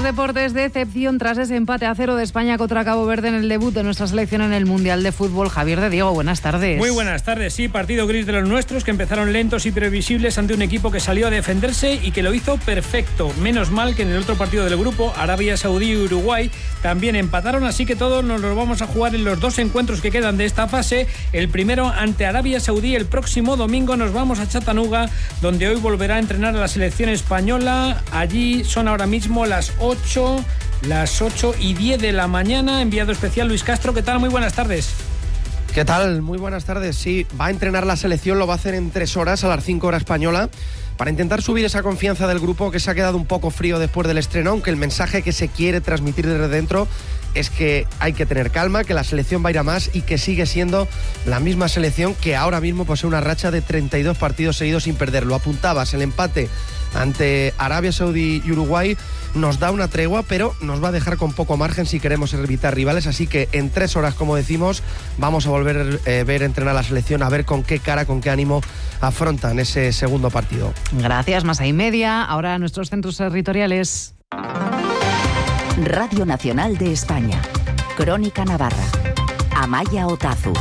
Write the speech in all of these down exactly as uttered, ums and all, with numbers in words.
los deportes, decepción tras ese empate a cero de España contra Cabo Verde en el debut de nuestra selección en el Mundial de Fútbol. Javier de Diego, buenas tardes. Muy buenas tardes, sí, partido gris de los nuestros que empezaron lentos y previsibles ante un equipo que salió a defenderse y que lo hizo perfecto. Menos mal que en el otro partido del grupo, Arabia Saudí y Uruguay también empataron, así que todos nos los vamos a jugar en los dos encuentros que quedan de esta fase. El primero ante Arabia Saudí el próximo domingo, nos vamos a Chattanooga, donde hoy volverá a entrenar a la selección española. Allí son ahora mismo las ocho, las ocho y diez de la mañana. Enviado especial Luis Castro, ¿qué tal? Muy buenas tardes. ¿Qué tal? Muy buenas tardes. Sí, va a entrenar la selección, lo va a hacer en tres horas, a las cinco hora española, para intentar subir esa confianza del grupo que se ha quedado un poco frío después del estreno, aunque el mensaje que se quiere transmitir desde dentro es que hay que tener calma, que la selección va a ir a más y que sigue siendo la misma selección que ahora mismo posee una racha de treinta y dos partidos seguidos sin perder. Lo apuntabas, el empate ante Arabia Saudí y Uruguay nos da una tregua, pero nos va a dejar con poco margen si queremos evitar rivales, así que en tres horas, como decimos, vamos a volver a eh, ver entrenar a la selección, a ver con qué cara, con qué ánimo afrontan ese segundo partido. Gracias, más y media. Ahora nuestros centros territoriales. Radio Nacional de España. Crónica Navarra. Amaya Otazu.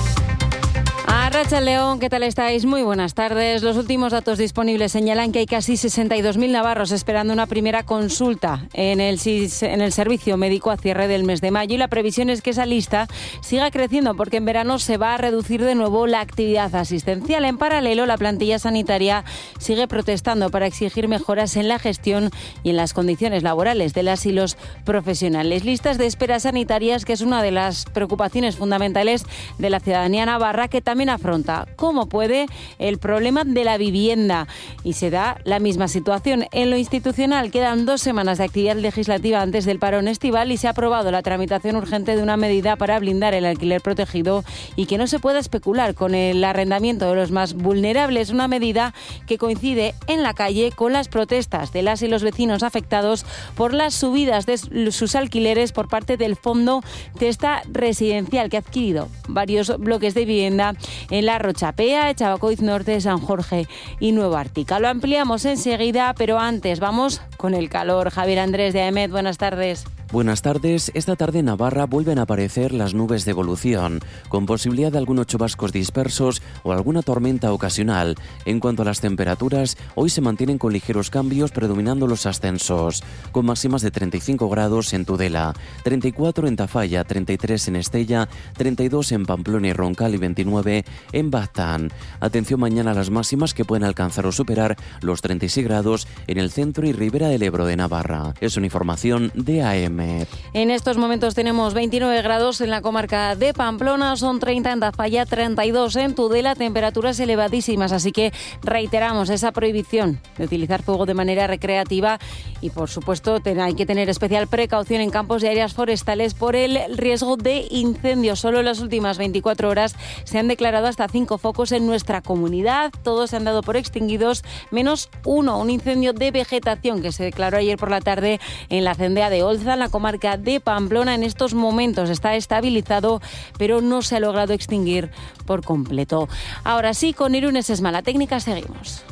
Arratsaldeon, ¿qué tal estáis? Muy buenas tardes. Los últimos datos disponibles señalan que hay casi sesenta y dos mil navarros esperando una primera consulta en el, en el servicio médico a cierre del mes de mayo, y la previsión es que esa lista siga creciendo porque en verano se va a reducir de nuevo la actividad asistencial. En paralelo, la plantilla sanitaria sigue protestando para exigir mejoras en la gestión y en las condiciones laborales de las y los profesionales. Listas de espera sanitarias, que es una de las preocupaciones fundamentales de la ciudadanía navarra, que también afronta, como puede, el problema de la vivienda, y se da la misma situación. En lo institucional quedan dos semanas de actividad legislativa antes del parón estival y se ha aprobado la tramitación urgente de una medida para blindar el alquiler protegido y que no se pueda especular con el arrendamiento de los más vulnerables, una medida que coincide en la calle con las protestas de las y los vecinos afectados por las subidas de sus alquileres por parte del Fondo Testa Residencial, que ha adquirido varios bloques de vivienda en La Rochapea, Chabacoiz Norte, San Jorge y Nueva Ártica. Lo ampliamos enseguida, pero antes vamos con el calor. Javier Andrés de AEMET, buenas tardes. Buenas tardes. Esta tarde en Navarra vuelven a aparecer las nubes de evolución, con posibilidad de algunos chubascos dispersos o alguna tormenta ocasional. En cuanto a las temperaturas, hoy se mantienen con ligeros cambios, predominando los ascensos, con máximas de treinta y cinco grados en Tudela, treinta y cuatro en Tafalla, treinta y tres en Estella, treinta y dos en Pamplona y Roncal y veintinueve en Baztán. Atención mañana a las máximas, que pueden alcanzar o superar los treinta y seis grados en el centro y Ribera del Ebro de Navarra. Es una información de A M. En estos momentos tenemos veintinueve grados en la comarca de Pamplona, son treinta en Tafalla, treinta y dos en Tudela, temperaturas elevadísimas, así que reiteramos esa prohibición de utilizar fuego de manera recreativa y, por supuesto, hay que tener especial precaución en campos y áreas forestales por el riesgo de incendios. Solo en las últimas veinticuatro horas se han declarado hasta cinco focos en nuestra comunidad, todos se han dado por extinguidos, menos uno, un incendio de vegetación que se declaró ayer por la tarde en la cendea de Olza, en la comarca de Pamplona. En estos momentos está estabilizado, pero no se ha logrado extinguir por completo. Ahora sí, con Irune Sesma, la técnica, seguimos.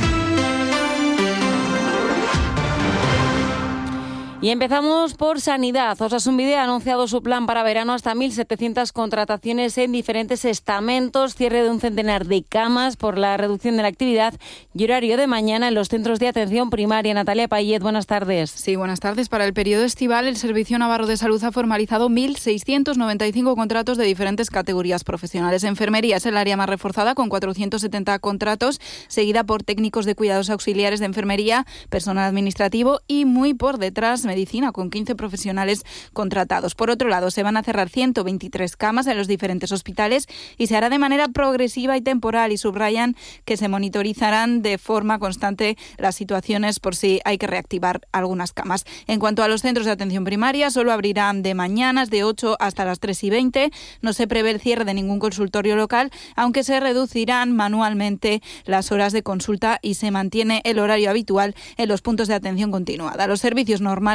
Y empezamos por sanidad. Osasunbide ha anunciado su plan para verano, hasta mil setecientas contrataciones en diferentes estamentos, cierre de un centenar de camas por la reducción de la actividad y horario de mañana en los centros de atención primaria. Natalia Payet, buenas tardes. Sí, buenas tardes. Para el periodo estival, el Servicio Navarro de Salud ha formalizado mil seiscientos noventa y cinco contratos de diferentes categorías profesionales. Enfermería es el área más reforzada, con cuatrocientos setenta contratos, seguida por técnicos de cuidados auxiliares de enfermería, personal administrativo y muy por detrás medicina, con quince profesionales contratados. Por otro lado, se van a cerrar ciento veintitrés camas en los diferentes hospitales y se hará de manera progresiva y temporal, y subrayan que se monitorizarán de forma constante las situaciones por si hay que reactivar algunas camas. En cuanto a los centros de atención primaria, solo abrirán de mañanas de ocho hasta las tres y veinte. No se prevé el cierre de ningún consultorio local, aunque se reducirán manualmente las horas de consulta y se mantiene el horario habitual en los puntos de atención continuada. Los servicios normales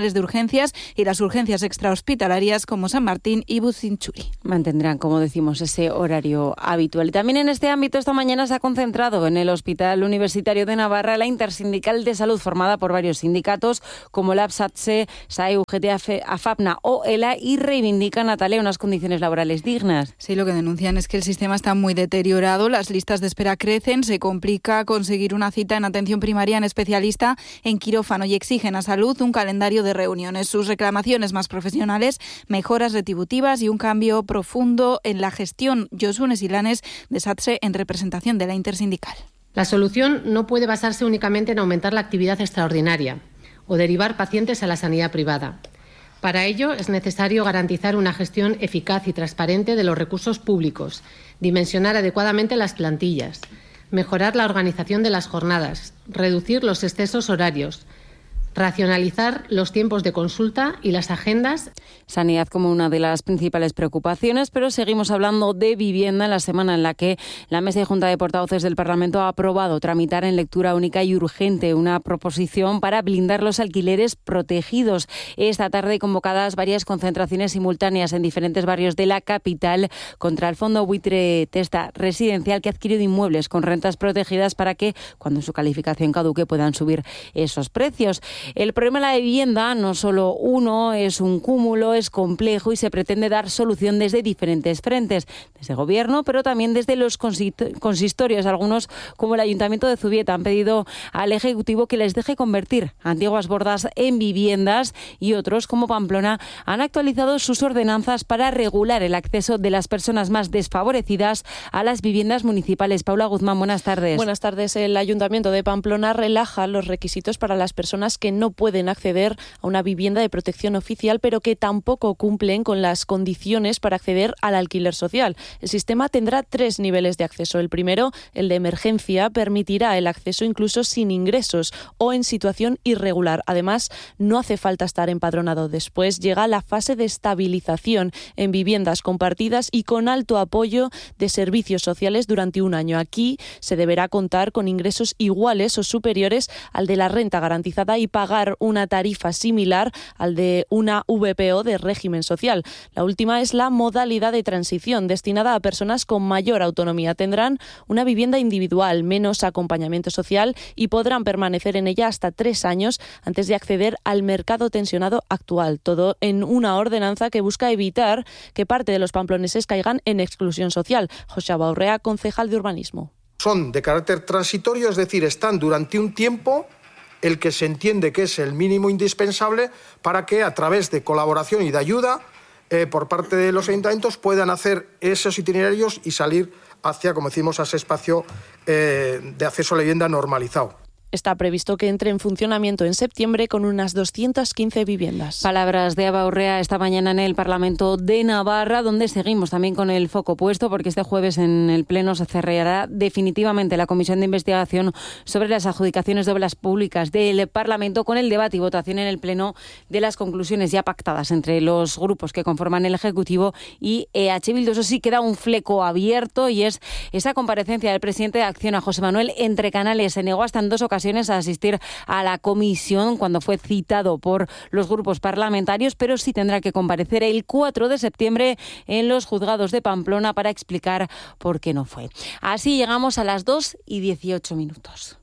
profesionales de urgencias y las urgencias extrahospitalarias como San Martín y Buzinchuri. Mantendrán, como decimos, ese horario habitual. Y también en este ámbito esta mañana se ha concentrado en el Hospital Universitario de Navarra la intersindical de salud formada por varios sindicatos como Lab, SATSE, S A E, U G T, AFAPNA o ELA y reivindican, Natalia, unas condiciones laborales dignas. Sí, lo que denuncian es que el sistema está muy deteriorado, las listas de espera crecen, se complica conseguir una cita en atención primaria en especialista en quirófano y exigen a Salud un calendario de reuniones. Sus reclamaciones más profesionales, mejoras retributivas y un cambio profundo en la gestión. Josune Silanes, de SATSE, en representación de la intersindical. La solución no puede basarse únicamente en aumentar la actividad extraordinaria o derivar pacientes a la sanidad privada. Para ello es necesario garantizar una gestión eficaz y transparente de los recursos públicos, dimensionar adecuadamente las plantillas, mejorar la organización de las jornadas, reducir los excesos horarios, racionalizar los tiempos de consulta y las agendas. Sanidad como una de las principales preocupaciones, pero seguimos hablando de vivienda en la semana en la que la Mesa y Junta de Portavoces del Parlamento ha aprobado tramitar en lectura única y urgente una proposición para blindar los alquileres protegidos. Esta tarde hay convocadas varias concentraciones simultáneas en diferentes barrios de la capital contra el Fondo Buitre Testa Residencial, que ha adquirido inmuebles con rentas protegidas para que, cuando su calificación caduque, puedan subir esos precios. El problema de la vivienda no solo uno, es un cúmulo, es complejo y se pretende dar solución desde diferentes frentes, desde el Gobierno, pero también desde los consistorios. Algunos, como el Ayuntamiento de Zubieta, han pedido al Ejecutivo que les deje convertir antiguas bordas en viviendas y otros, como Pamplona, han actualizado sus ordenanzas para regular el acceso de las personas más desfavorecidas a las viviendas municipales. Paula Guzmán, buenas tardes. Buenas tardes. El Ayuntamiento de Pamplona relaja los requisitos para las personas que no pueden acceder a una vivienda de protección oficial, pero que tampoco cumplen con las condiciones para acceder al alquiler social. El sistema tendrá tres niveles de acceso. El primero, el de emergencia, permitirá el acceso incluso sin ingresos o en situación irregular. Además, no hace falta estar empadronado. Después llega la fase de estabilización en viviendas compartidas y con alto apoyo de servicios sociales durante un año. Aquí se deberá contar con ingresos iguales o superiores al de la renta garantizada y pagar una tarifa similar al de una V P O de régimen social. La última es la modalidad de transición, destinada a personas con mayor autonomía. Tendrán una vivienda individual, menos acompañamiento social y podrán permanecer en ella hasta tres años antes de acceder al mercado tensionado actual. Todo en una ordenanza que busca evitar que parte de los pamploneses caigan en exclusión social. José Baurrea, concejal de urbanismo. Son de carácter transitorio, es decir, están durante un tiempo el que se entiende que es el mínimo indispensable para que a través de colaboración y de ayuda eh, por parte de los ayuntamientos puedan hacer esos itinerarios y salir hacia, como decimos, a ese espacio eh, de acceso a la vivienda normalizado. Está previsto que entre en funcionamiento en septiembre con unas doscientas quince viviendas. Palabras de Aba Urrea esta mañana en el Parlamento de Navarra, donde seguimos también con el foco puesto, porque este jueves en el Pleno se cerrará definitivamente la Comisión de Investigación sobre las adjudicaciones de obras públicas del Parlamento, con el debate y votación en el Pleno de las conclusiones ya pactadas entre los grupos que conforman el Ejecutivo y E H Bildu. Eso sí, queda un fleco abierto y es esa comparecencia del presidente de Acción, a José Manuel Entrecanales. Se negó hasta en dos ocasiones a asistir a la comisión cuando fue citado por los grupos parlamentarios, pero sí tendrá que comparecer el cuatro de septiembre en los juzgados de Pamplona para explicar por qué no fue. Así llegamos a las dos y dieciocho minutos.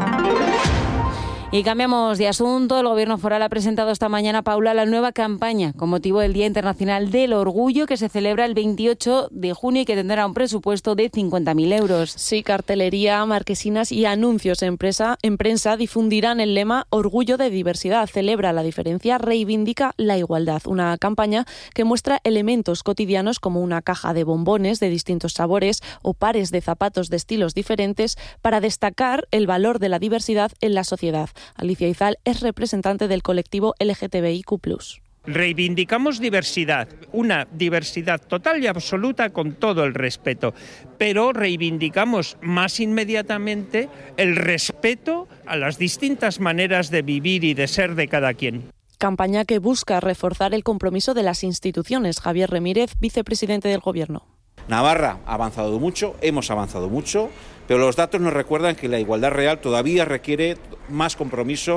Y cambiamos de asunto. El Gobierno foral ha presentado esta mañana, Paula, la nueva campaña con motivo del Día Internacional del Orgullo, que se celebra el veintiocho de junio y que tendrá un presupuesto de cincuenta mil euros. Sí, cartelería, marquesinas y anuncios en prensa, en prensa difundirán el lema Orgullo de Diversidad. Celebra la diferencia, reivindica la igualdad. Una campaña que muestra elementos cotidianos como una caja de bombones de distintos sabores o pares de zapatos de estilos diferentes para destacar el valor de la diversidad en la sociedad. Alicia Izal es representante del colectivo L G T B I Q plus. Reivindicamos diversidad, una diversidad total y absoluta con todo el respeto, pero reivindicamos más inmediatamente el respeto a las distintas maneras de vivir y de ser de cada quien. Campaña que busca reforzar el compromiso de las instituciones. Javier Remírez, vicepresidente del Gobierno. Navarra ha avanzado mucho, hemos avanzado mucho, pero los datos nos recuerdan que la igualdad real todavía requiere más compromiso,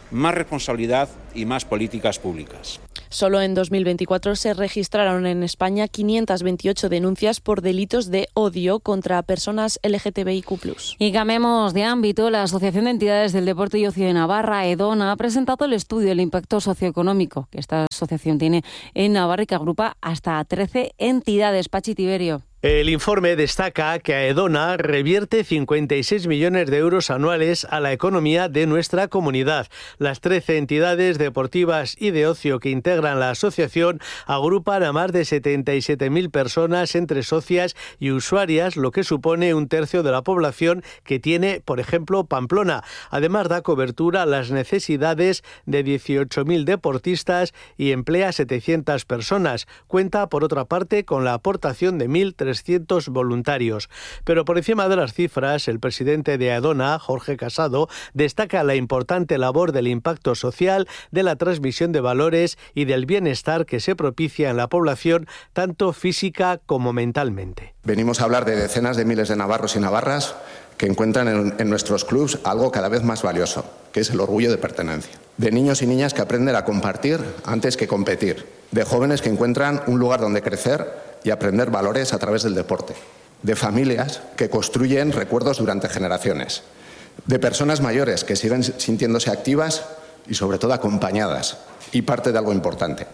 más responsabilidad y más políticas públicas. Solo en dos mil veinticuatro se registraron en España quinientas veintiocho denuncias por delitos de odio contra personas L G T B I Q plus. Y cambiemos de ámbito. La Asociación de Entidades del Deporte y Ocio de Navarra, EDONA, ha presentado el estudio del impacto socioeconómico que esta asociación tiene en Navarra y que agrupa hasta trece entidades. Pachi Tiberio. El informe destaca que AEDONA revierte cincuenta y seis millones de euros anuales a la economía de nuestra comunidad. Las trece entidades deportivas y de ocio que integran la asociación agrupan a más de setenta y siete mil personas entre socias y usuarias, lo que supone un tercio de la población que tiene, por ejemplo, Pamplona. Además, da cobertura a las necesidades de dieciocho mil deportistas y emplea setecientas personas. Cuenta, por otra parte, con la aportación de mil trescientos voluntarios. Pero por encima de las cifras, el presidente de AEDONA, Jorge Casado, destaca la importante labor del impacto social, de la transmisión de valores y del bienestar que se propicia en la población, tanto física como mentalmente. Venimos a hablar de decenas de miles de navarros y navarras que encuentran en, en nuestros clubs algo cada vez más valioso, que es el orgullo de pertenencia. De niños y niñas que aprenden a compartir antes que competir. De jóvenes que encuentran un lugar donde crecer y aprender valores a través del deporte. De familias que construyen recuerdos durante generaciones. De personas mayores que siguen sintiéndose activas y sobre todo acompañadas y parte de algo importante.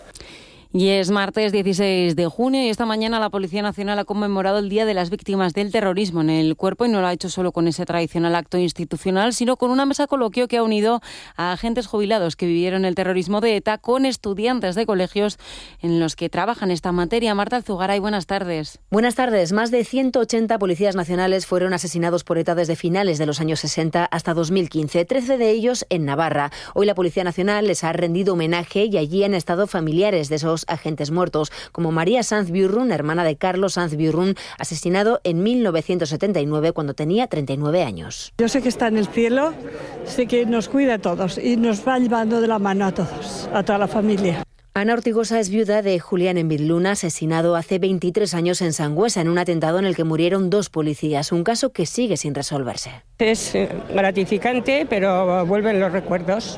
Y es martes dieciséis de junio y esta mañana la Policía Nacional ha conmemorado el Día de las Víctimas del Terrorismo en el Cuerpo, y no lo ha hecho solo con ese tradicional acto institucional, sino con una mesa coloquio que ha unido a agentes jubilados que vivieron el terrorismo de ETA con estudiantes de colegios en los que trabajan esta materia. Marta Alzugaray, buenas tardes. Buenas tardes. Más de ciento ochenta policías nacionales fueron asesinados por ETA desde finales de los años sesenta hasta dos mil quince, trece de ellos en Navarra. Hoy la Policía Nacional les ha rendido homenaje y allí han estado familiares de esos agentes muertos, como María Sanz Biurrun, hermana de Carlos Sanz Biurrun, asesinado en mil novecientos setenta y nueve cuando tenía treinta y nueve años. Yo sé que está en el cielo, sé que nos cuida a todos y nos va llevando de la mano a todos, a toda la familia. Ana Ortigosa es viuda de Julián Envidluna, asesinado hace veintitrés años en Sangüesa en un atentado en el que murieron dos policías, un caso que sigue sin resolverse. Es gratificante, pero vuelven los recuerdos.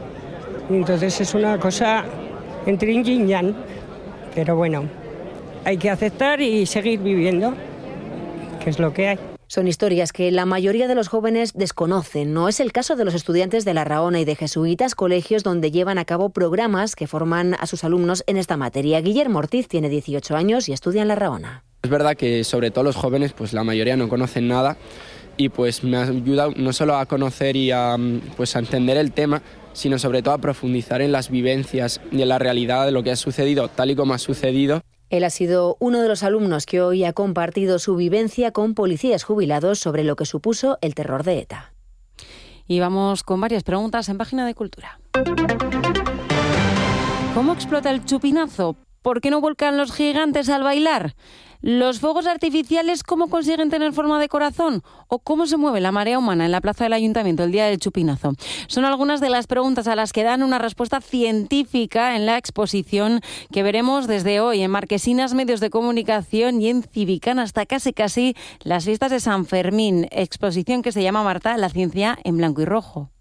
Entonces es una cosa entre yin y yang. Pero bueno, hay que aceptar y seguir viviendo, que es lo que hay. Son historias que la mayoría de los jóvenes desconocen. No es el caso de los estudiantes de La Rahona y de Jesuitas, colegios donde llevan a cabo programas que forman a sus alumnos en esta materia. Guillermo Ortiz tiene dieciocho años y estudia en La Rahona. Es verdad que sobre todo los jóvenes, pues la mayoría no conocen nada y pues me ha ayudado no solo a conocer y a, pues, a entender el tema, sino sobre todo a profundizar en las vivencias y en la realidad de lo que ha sucedido, tal y como ha sucedido. Él ha sido uno de los alumnos que hoy ha compartido su vivencia con policías jubilados sobre lo que supuso el terror de ETA. Y vamos con varias preguntas en Página de Cultura. ¿Cómo explota el chupinazo? ¿Por qué no volcan los gigantes al bailar? ¿Los fuegos artificiales cómo consiguen tener forma de corazón? ¿O cómo se mueve la marea humana en la plaza del Ayuntamiento el día del chupinazo? Son algunas de las preguntas a las que dan una respuesta científica en la exposición que veremos desde hoy en Marquesinas, Medios de Comunicación y en Civicán hasta casi casi las fiestas de San Fermín. Exposición que se llama, Marta, La ciencia en blanco y rojo.